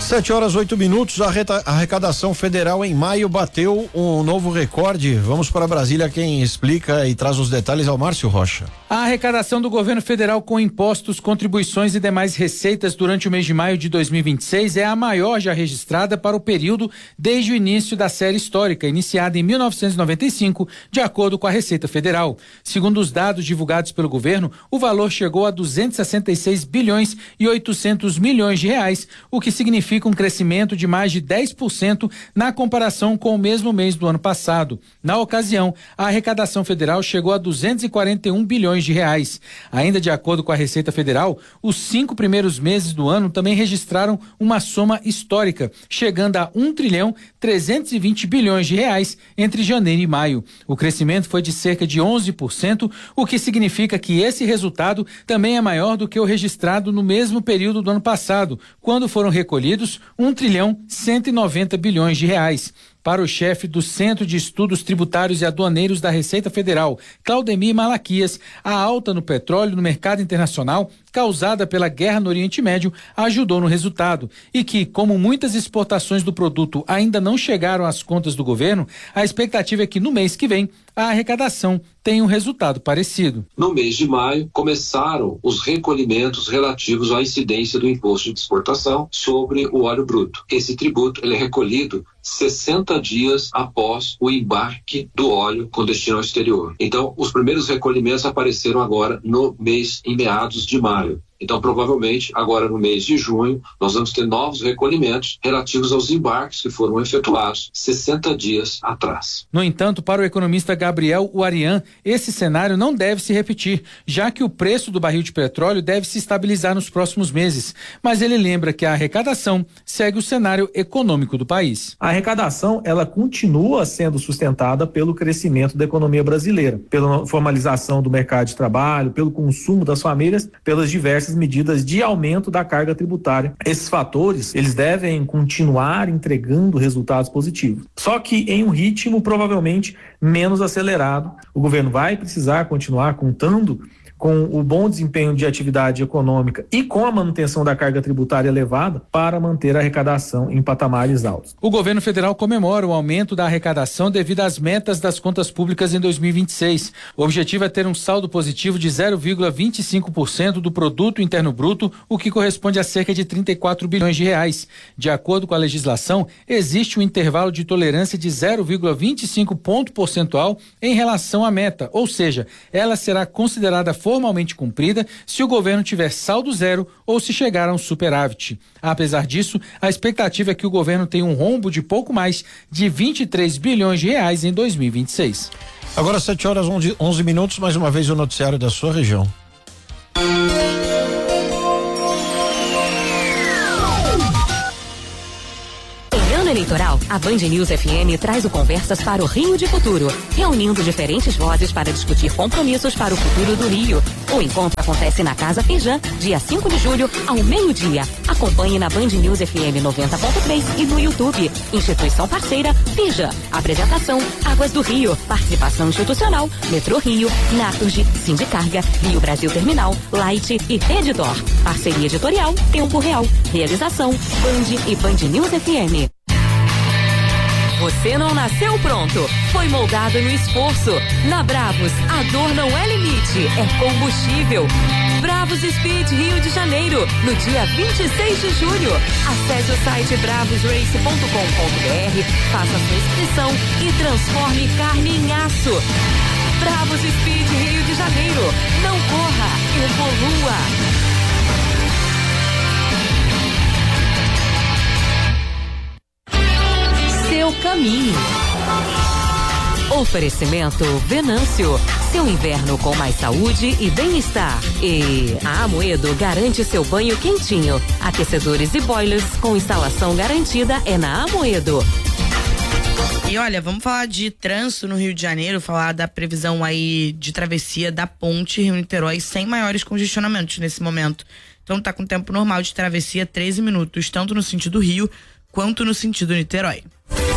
7h08, a arrecadação federal em maio bateu um novo recorde. Vamos para Brasília, quem explica e traz os detalhes é o Márcio Rocha. A arrecadação do governo federal com impostos, contribuições e demais receitas durante o mês de maio de 2026 é a maior já registrada para o período desde o início da série histórica, iniciada em 1995, de acordo com a Receita Federal. Segundo os dados divulgados pelo governo, o valor chegou a 266 bilhões e 800 milhões de reais, o que significa um crescimento de mais de 10% na comparação com o mesmo mês do ano passado. Na ocasião, a arrecadação federal chegou a 241 bilhões de reais. Ainda de acordo com a Receita Federal, os 5 primeiros meses do ano também registraram uma soma histórica, chegando a 1,320 bilhões de reais entre janeiro e maio. O crescimento foi de cerca de 11%, o que significa que esse resultado também é maior do que o registrado no mesmo período do ano passado, quando foram recolhidos 1,190 bilhões de reais. Para o chefe do Centro de Estudos Tributários e Aduaneiros da Receita Federal, Claudemir Malaquias, a alta no petróleo no mercado internacional, causada pela guerra no Oriente Médio, ajudou no resultado e que, como muitas exportações do produto ainda não chegaram às contas do governo, a expectativa é que no mês que vem a arrecadação tenha um resultado parecido. No mês de maio, começaram os recolhimentos relativos à incidência do imposto de exportação sobre o óleo bruto. Esse tributo ele é recolhido 60 dias após o embarque do óleo com destino ao exterior. Então, os primeiros recolhimentos apareceram agora em meados de maio. Então, provavelmente, agora no mês de junho, nós vamos ter novos recolhimentos relativos aos embarques que foram efetuados 60 dias atrás. No entanto, para o economista Gabriel Uarian, esse cenário não deve se repetir, já que o preço do barril de petróleo deve se estabilizar nos próximos meses. Mas ele lembra que a arrecadação segue o cenário econômico do país. A arrecadação, ela continua sendo sustentada pelo crescimento da economia brasileira, pela formalização do mercado de trabalho, pelo consumo das famílias, pelas diversas medidas de aumento da carga tributária. Esses fatores, eles devem continuar entregando resultados positivos. Só que em um ritmo provavelmente menos acelerado. O governo vai precisar continuar contando com o bom desempenho de atividade econômica e com a manutenção da carga tributária elevada para manter a arrecadação em patamares altos. O governo federal comemora o aumento da arrecadação devido às metas das contas públicas em 2026. O objetivo é ter um saldo positivo de 0,25% do produto interno bruto, o que corresponde a cerca de 34 bilhões de reais. De acordo com a legislação, existe um intervalo de tolerância de 0,25 ponto percentual em relação à meta, ou seja, ela será considerada formalmente cumprida se o governo tiver saldo zero ou se chegar a um superávit. Apesar disso, a expectativa é que o governo tenha um rombo de pouco mais de 23 bilhões de reais em 2026. Agora 7h11, mais uma vez o noticiário da sua região. Eleitoral, a Band News FM traz o Conversas para o Rio de Futuro, reunindo diferentes vozes para discutir compromissos para o futuro do Rio. O encontro acontece na Casa Firjan, dia 5 de julho, ao meio-dia. Acompanhe na Band News FM 90.3 e no YouTube. Instituição parceira, Firjan. Apresentação, Águas do Rio. Participação institucional, Metrô Rio, Naturgy, Sindicarga, Rio Brasil Terminal, Light e Redditor. Parceria editorial, Tempo Real. Realização, Band e Band News FM. Você não nasceu pronto, foi moldado no esforço. Na Bravos, a dor não é limite, é combustível. Bravos Speed Rio de Janeiro, no dia 26 de julho. Acesse o site bravosrace.com.br, faça sua inscrição e transforme carne em aço. Bravos Speed Rio de Janeiro, não corra, evolua. Seu caminho. Oferecimento Venâncio. Seu inverno com mais saúde e bem-estar. E a Amoedo garante seu banho quentinho. Aquecedores e boilers com instalação garantida é na Amoedo. E olha, vamos falar de trânsito no Rio de Janeiro, falar da previsão aí de travessia da ponte Rio-Niterói sem maiores congestionamentos nesse momento. Então tá com tempo normal de travessia 13 minutos, tanto no sentido Rio quanto no sentido Niterói.